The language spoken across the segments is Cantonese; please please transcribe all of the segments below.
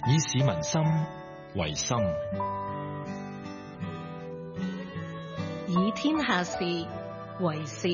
以市民心為心， 以天下事為事。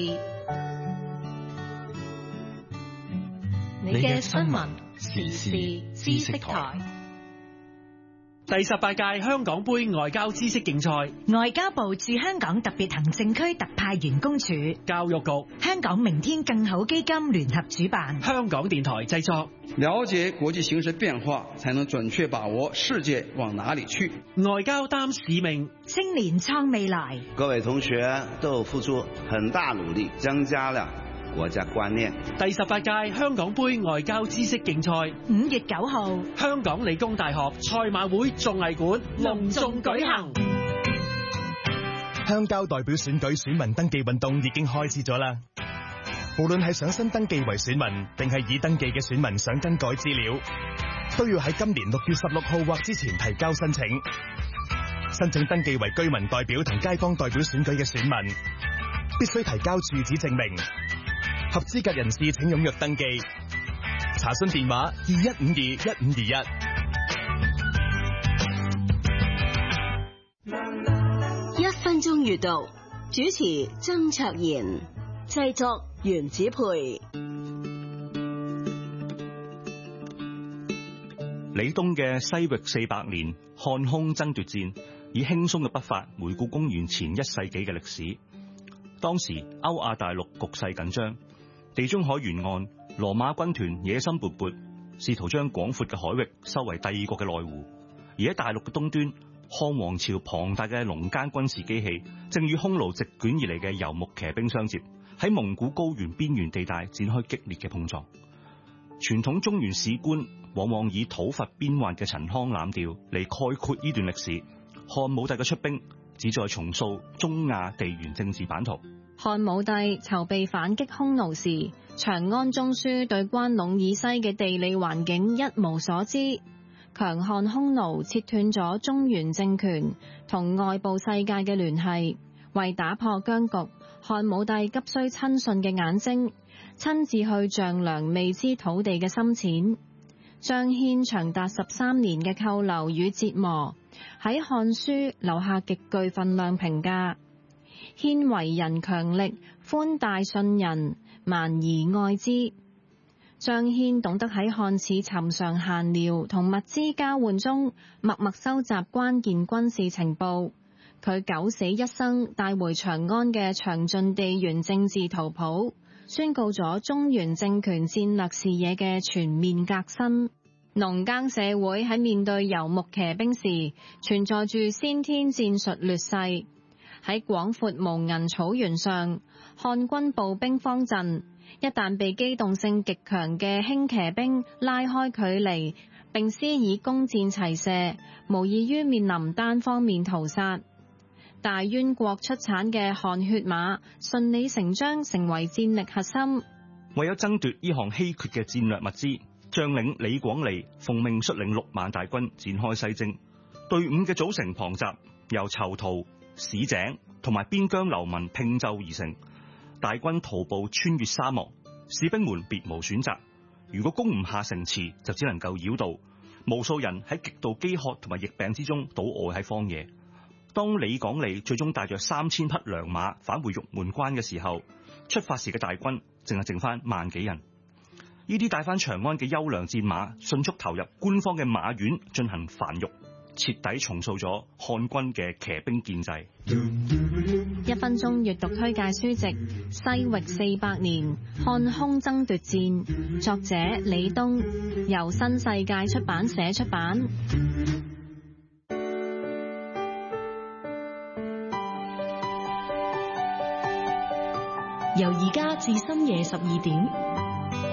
你嘅新聞時事知識台。 第18屆香港杯外交知識競賽， 外交部駐香港特別行政區特派員公署、 教育局、 香港明天更好基金聯合主辦， 香港電台製作。 了解國際形勢變化，才能準確把握世界往哪裡去。 外交擔使命， 青年創未來。 各位同學都付出很大努力，增加了國家觀念。 第18屆香港杯外交知識競賽 5月9號， 香港理工大學賽馬會綜藝館隆重舉行。 鄉郊代表選舉選民登記運動已經開始咗啦。無論係想新登記為選民，定係已登記嘅選民想更改資料，都要喺今年6月16號或之前提交申請。申請登記為居民代表同街坊代表選舉嘅選民，必須提交住址證明。合資格人士請踴躍登記。查詢電話21521521。 1分鐘閱讀，主持曾卓賢，製作袁子培。 李東嘅西域400年漢匈爭奪戰，以輕鬆嘅筆法回顧公元前1世紀嘅歷史。當時歐亞大陸局勢緊張，地中海沿岸羅馬軍團野心勃勃，試圖將廣闊嘅海域收為帝國嘅內湖。而喺大陸嘅東端，漢王朝龐大嘅農耕軍事機器正與匈奴席捲而嚟嘅游牧騎兵相接，喺蒙古高原邊緣地帶展開激烈嘅碰撞。傳統中原史觀往往以討伐邊患嘅陳腔濫調嚟概括呢段歷史。漢武帝嘅出兵旨在重塑中亞地緣政治版圖。 漢武帝籌備反擊匈奴時，《長安中書》對關隴以西嘅地理環境一無所知，強悍匈奴切斷咗中原政權同外部世界嘅聯繫。為打破僵局，漢武帝急需親信嘅眼睛，親自去丈量未知土地嘅深淺。張騫長達13年嘅扣留與折磨，喺《漢書》留下極具分量評價。騫為人強力，寬大信人，蠻夷愛之。張騫懂得喺看似尋常閒聊同物資交換中，默默收集關鍵軍事情報。佢九死一生帶回長安嘅詳盡地緣政治圖譜，宣告咗中原政權戰略視野嘅全面革新。農耕社會喺面對游牧騎兵時，存在住先天戰術劣勢。喺廣闊無垠草原上，漢軍步兵方陣，一旦被機動性極強嘅輕騎兵拉開距離並施以弓箭齊射，無異於面臨單方面屠殺。大宛國出產嘅汗血馬順理成章成為戰力核心。 為咗爭奪呢項稀缺嘅戰略物資，將領李廣利奉命率領6萬大軍展開西征。隊伍嘅組成龐雜，由囚徒、市井同埋邊疆流民拼就而成。大軍徒步穿越沙漠，士兵們別無選擇。如果攻唔下城池，就只能夠繞道。無數人喺極度飢渴同埋疫病之中倒臥喺荒野。當李廣利最終帶着3000匹良馬返回玉門關嘅時候，出發時嘅大軍淨係剩翻萬幾人。呢啲帶翻長安嘅優良戰馬迅速投入官方嘅馬院進行繁育，徹底重塑咗漢軍嘅騎兵建制。 1分鐘閱讀推介書籍《西域400年漢匈爭奪戰》，作者李東，由新世界出版社出版。 由而家至深夜12點，